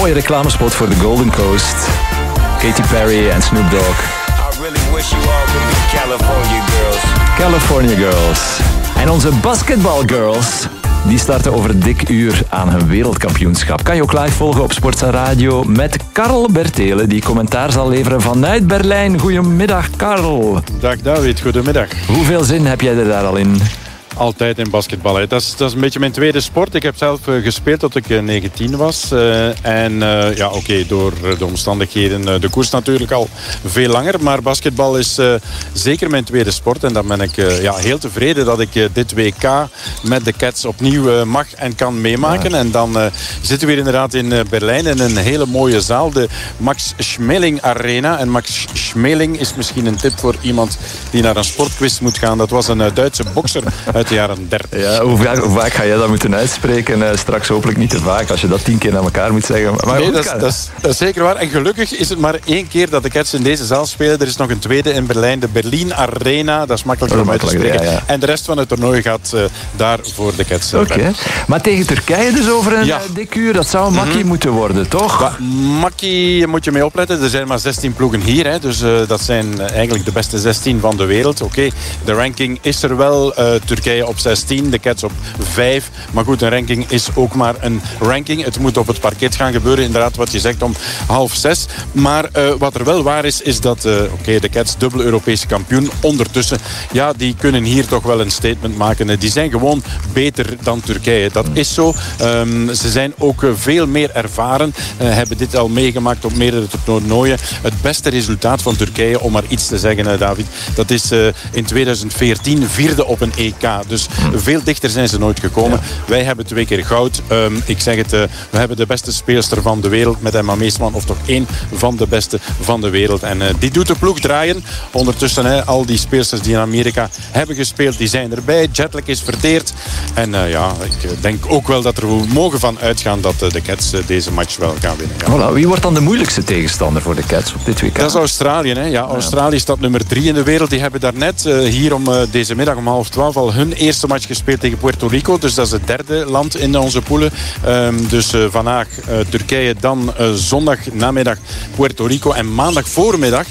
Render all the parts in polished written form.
mooie reclamespot voor de Golden Coast. Katy Perry en Snoop Dogg. I really wish you all could be California girls. California Girls. En onze Basketball Girls, die starten over een dik uur aan hun wereldkampioenschap. Kan je ook live volgen op Sportza Radio met Karl Bertelen, die commentaar zal leveren vanuit Berlijn. Goedemiddag, Karl. Dag David, goedemiddag. Hoeveel zin heb jij er daar al in? Altijd in basketbal. Hè. Dat is een beetje mijn tweede sport. Ik heb zelf gespeeld tot ik 19 was. Door de omstandigheden. De koers natuurlijk al veel langer. Maar basketbal is zeker mijn tweede sport. En dan ben ik heel tevreden dat ik dit WK met de Cats opnieuw mag en kan meemaken. Ja. En dan zitten we weer inderdaad in Berlijn in een hele mooie zaal. De Max Schmeling Arena. En Max Schmeling is misschien een tip voor iemand die naar een sportquiz moet gaan. Dat was een Duitse bokser uit de jaren 30. Ja, hoe vaak ga jij dat moeten uitspreken? Straks hopelijk niet te vaak, als je dat 10 keer naar elkaar moet zeggen. Maar nee, dat is zeker waar. En gelukkig is het maar 1 keer dat de Cats in deze zaal spelen. Er is nog een tweede in Berlijn, de Berlin Arena. Dat is makkelijk om uit te spreken. Ja. En de rest van het toernooi gaat daar voor de Cats. Oké. Maar tegen Turkije dus over een dik uur. Dat zou een makkie moeten worden, toch? Makkie moet je mee opletten. Er zijn maar 16 ploegen hier. Hè. Dus dat zijn eigenlijk de beste 16 van de wereld. Oké, de ranking is er wel. Turkije op 16, de Cats op 5. Maar goed, een ranking is ook maar een ranking. Het moet op het parket gaan gebeuren, inderdaad wat je zegt, om 5:30. Maar wat er wel waar is dat de Cats dubbel Europese kampioen. Ondertussen, die kunnen hier toch wel een statement maken. Die zijn gewoon beter dan Turkije. Dat is zo. Ze zijn ook veel meer ervaren. Hebben dit al meegemaakt op meerdere toernooien. Het beste resultaat van Turkije, om maar iets te zeggen, David, dat is in 2014 vierde op een EK. Dus veel dichter zijn ze nooit gekomen. Ja. Wij hebben 2 keer goud. Ik zeg het, we hebben de beste speelster van de wereld met Emma Meesman, of toch 1 van de beste van de wereld. En die doet de ploeg draaien. Ondertussen, al die speelsters die in Amerika hebben gespeeld, die zijn erbij. Jetlag is verteerd. En ik denk ook wel dat er we mogen van uitgaan dat de Cats deze match wel gaan winnen. Ja. Voilà. Wie wordt dan de moeilijkste tegenstander voor de Cats op dit WK? Dat is Australië. Hè? Ja, Australië staat nummer 3 in de wereld. Die hebben daarnet hier om deze middag om 11:30 al hun eerste match gespeeld tegen Puerto Rico. Dus dat is het derde land in onze poelen. Dus vandaag Turkije, dan zondag namiddag Puerto Rico. En maandag voormiddag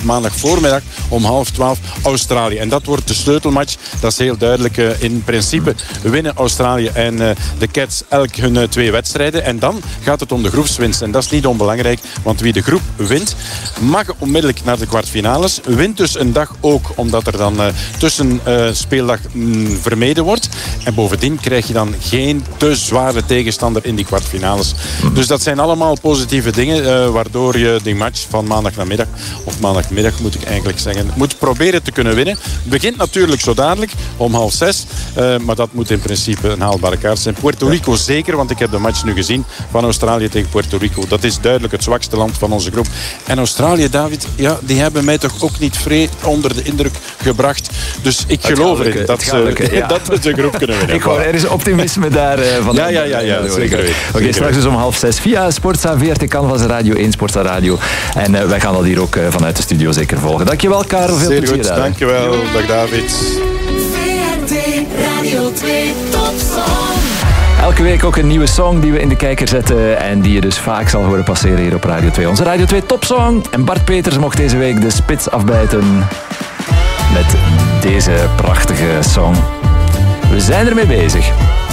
om 11:30 Australië. En dat wordt de sleutelmatch. Dat is heel duidelijk. In principe winnen Australië en de Cats elk hun 2 wedstrijden. En dan gaat het om de groepswinst. En dat is niet onbelangrijk. Want wie de groep wint, mag onmiddellijk naar de kwartfinales. Wint dus een dag ook, omdat er dan tussen speeldag vermeden wordt. En bovendien krijg je dan geen te zware tegenstander in die kwartfinales. Dus dat zijn allemaal positieve dingen, waardoor je die match van maandagnamiddag, of maandagmiddag moet ik eigenlijk zeggen, moet proberen te kunnen winnen. Het begint natuurlijk zo dadelijk, om 5:30, maar dat moet in principe een haalbare kaart zijn. Puerto Rico zeker, want ik heb de match nu gezien van Australië tegen Puerto Rico. Dat is duidelijk het zwakste land van onze groep. En Australië, David, die hebben mij toch ook niet vrij onder de indruk gebracht. Dus ik geloof erin dat we de groep kunnen winnen. Ik hoor, er is optimisme daar van. Ja, zeker. Oké, straks dus om 5:30 via Sportza, VRT Canvas Radio 1, Sportza Radio. En wij gaan dat hier ook vanuit de studio zeker volgen. Dankjewel, Karel. Veel zeer plezier goed, daar. dankjewel. Dag David. VRT Radio 2 Topsong. Elke week ook een nieuwe song die we in de kijker zetten en die je dus vaak zal horen passeren hier op Radio 2. Onze Radio 2 Topsong. En Bart Peters mocht deze week de spits afbijten met deze prachtige song. We zijn ermee bezig.